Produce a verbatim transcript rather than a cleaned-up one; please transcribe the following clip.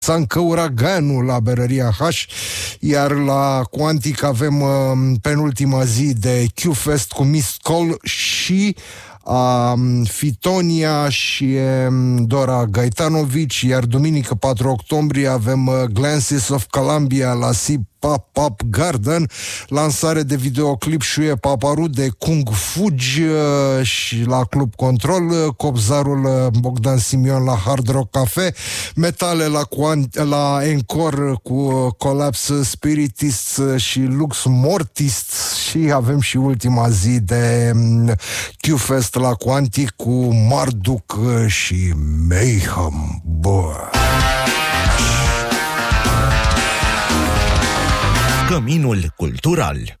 Sancă Uraganul la Berăria H, iar la Quantic avem uh, penultima zi de Q-Fest cu Mist Call și um, Fitonia și um, Dora Gaetanovici, iar duminică patru octombrie avem uh, Glances of Columbia la Sip Pop Garden, lansare de videoclip Șuie Paparu de Kung Fugi uh, și la Club Control, uh, Copzarul uh, Bogdan Simion la Hard Rock Cafe, Metale la, Quant- la Encore cu uh, Collapse Spiritists uh, și Lux Mortists și avem și ultima zi de um, Q-Fest la Quantic cu Marduk uh, și Mayhem. Bă! Căminul cultural.